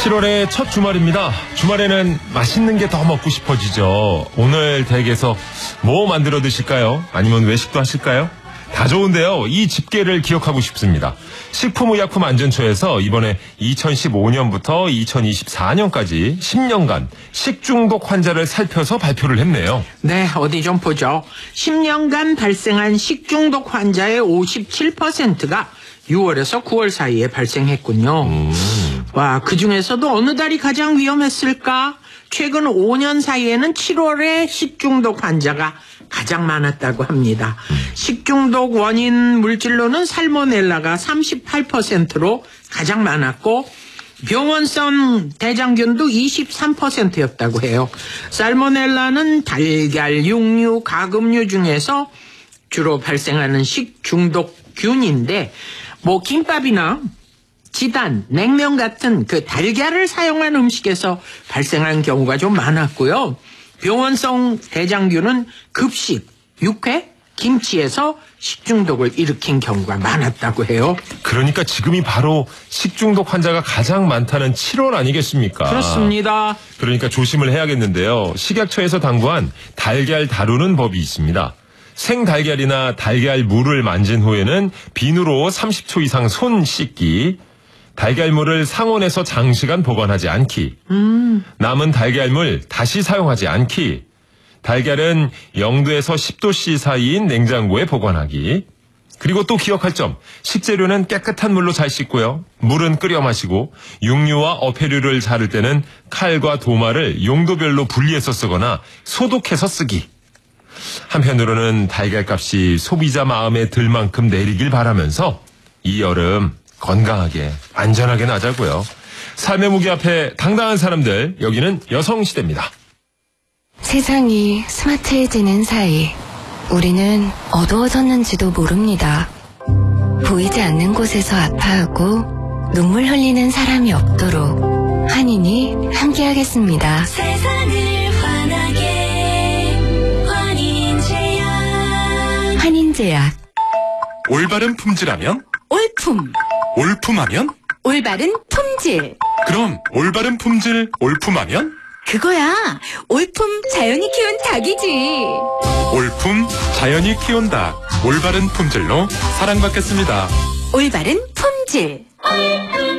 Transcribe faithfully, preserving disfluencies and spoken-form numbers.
칠월의 첫 주말입니다. 주말에는 맛있는 게 더 먹고 싶어지죠. 오늘 댁에서 뭐 만들어 드실까요? 아니면 외식도 하실까요? 다 좋은데요. 이 집계를 기억하고 싶습니다. 식품의약품안전처에서 이번에 이천십오 년부터 이천이십사 년까지 십 년간 식중독 환자를 살펴서 발표를 했네요. 네, 어디 좀 보죠. 십 년간 발생한 식중독 환자의 오십칠 퍼센트가 유월에서 구월 사이에 발생했군요. 음. 와, 그중에서도 어느 달이 가장 위험했을까? 최근 오 년 사이에는 칠월에 식중독 환자가 가장 많았다고 합니다. 음. 식중독 원인 물질로는 살모넬라가 삼십팔 퍼센트로 가장 많았고 병원성 대장균도 이십삼 퍼센트였다고 해요. 살모넬라는 달걀, 육류, 가금류 중에서 주로 발생하는 식중독균인데 뭐 김밥이나 지단, 냉면 같은 그 달걀을 사용한 음식에서 발생한 경우가 좀 많았고요. 병원성 대장균은 급식, 육회, 김치에서 식중독을 일으킨 경우가 많았다고 해요. 그러니까 지금이 바로 식중독 환자가 가장 많다는 칠월 아니겠습니까? 그렇습니다. 그러니까 조심을 해야겠는데요. 식약처에서 당부한 달걀 다루는 법이 있습니다. 생달걀이나 달걀물을 만진 후에는 비누로 삼십 초 이상 손 씻기, 달걀물을 상온에서 장시간 보관하지 않기, 음. 남은 달걀물 다시 사용하지 않기, 달걀은 영도에서 십 도씨 사이인 냉장고에 보관하기, 그리고 또 기억할 점, 식재료는 깨끗한 물로 잘 씻고요. 물은 끓여 마시고 육류와 어패류를 자를 때는 칼과 도마를 용도별로 분리해서 쓰거나 소독해서 쓰기. 한편으로는 달걀값이 소비자 마음에 들 만큼 내리길 바라면서 이 여름 건강하게 안전하게 나자고요. 삶의 무게 앞에 당당한 사람들, 여기는 여성시대입니다. 세상이 스마트해지는 사이 우리는 어두워졌는지도 모릅니다. 보이지 않는 곳에서 아파하고 눈물 흘리는 사람이 없도록 한인이 함께하겠습니다. 세상을 환하게 환인제약. 한인제약. 올바른 품질하면? 올품. 올품하면? 올바른 품질. 그럼 올바른 품질 올품하면? 그거야. 올품 자연이 키운 닭이지. 올품 자연이 키운 닭. 올바른 품질로 사랑받겠습니다. 올바른 품질.